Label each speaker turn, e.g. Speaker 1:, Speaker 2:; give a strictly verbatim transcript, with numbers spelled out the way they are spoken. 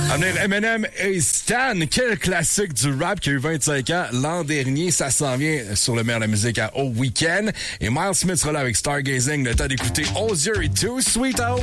Speaker 1: À venir Eminem et Stan, quel classique du rap qui a eu vingt-cinq ans l'an dernier. Ça s'en vient sur le meilleur de la musique à Au Week-end. Et Miles Smith sera là avec Stargazing. Le temps d'écouter Osier et Too Sweet Out.